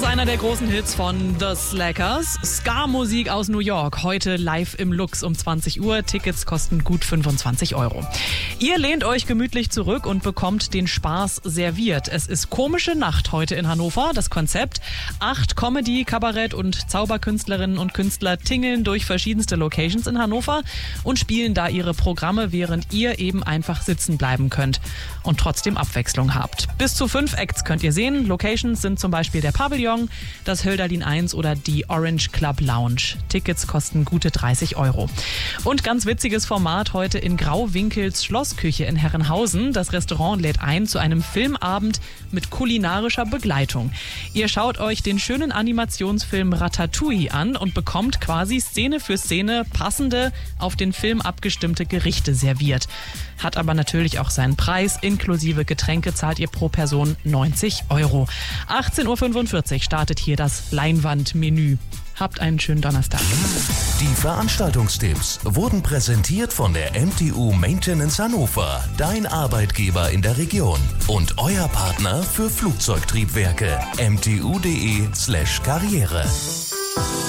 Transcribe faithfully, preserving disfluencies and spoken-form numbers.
einer der großen Hits von The Slackers. Ska-Musik aus New York. Heute live im Lux um zwanzig Uhr. Tickets kosten gut fünfundzwanzig Euro. Ihr lehnt euch gemütlich zurück und bekommt den Spaß serviert. Es ist komische Nacht heute in Hannover. Das Konzept: Acht Comedy-, Kabarett- und Zauberkünstlerinnen und Künstler tingeln durch verschiedenste Locations in Hannover und spielen da ihre Programme, während ihr eben einfach sitzen bleiben könnt und trotzdem Abwechslung habt. Bis zu fünf Acts könnt ihr sehen. Locations sind zum Beispiel der Pavillon, das Hölderlin eins oder die Orange Club Lounge. Tickets kosten gute dreißig Euro. Und ganz witziges Format heute in Grauwinkels Schlossküche in Herrenhausen. Das Restaurant lädt ein zu einem Filmabend mit kulinarischer Begleitung. Ihr schaut euch den schönen Animationsfilm Ratatouille an und bekommt quasi Szene für Szene passende, auf den Film abgestimmte Gerichte serviert. Hat aber natürlich auch seinen Preis. Inklusive Getränke zahlt ihr pro Person neunzig Euro. achtzehn Uhr fünfundvierzig startet hier das Leinwandmenü. Habt einen schönen Donnerstag. Die Veranstaltungstipps wurden präsentiert von der M T U Maintenance Hannover, dein Arbeitgeber in der Region und euer Partner für Flugzeugtriebwerke. m t u punkt d e slash karriere